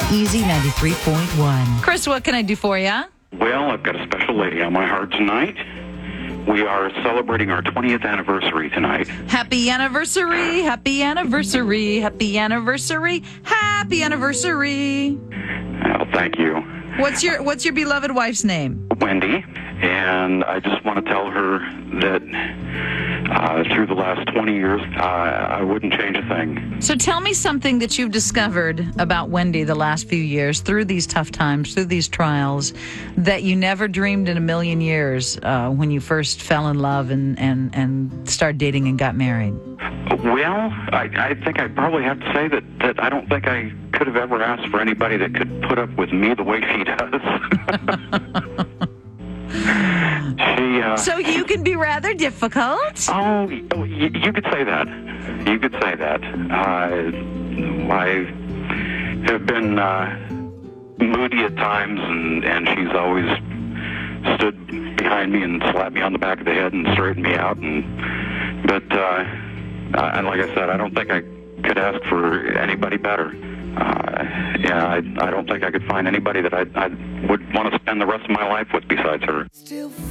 Easy 93.1. Chris, what can I do for you? Well, I've got a special lady on my heart tonight. We are celebrating our 20th anniversary tonight. Happy anniversary, happy anniversary, happy anniversary, happy anniversary. Well, thank you. What's your beloved wife's name? Wendy, and I just want to tell her that through the last 20 years, I wouldn't change a thing. So tell me something that you've discovered about Wendy the last few years, through these tough times, through these trials, that you never dreamed in a million years when you first fell in love and started dating and got married. Well, I think I probably have to say that I don't think I could have ever asked for anybody that could put up with me the way she does. So you can be rather difficult? Oh, you could say that. You could say that. I have been moody at times, and she's always stood behind me and slapped me on the back of the head and straightened me out. But like I said, I don't think I could ask for anybody better. I don't think I could find anybody that I would want to spend the rest of my life with besides her.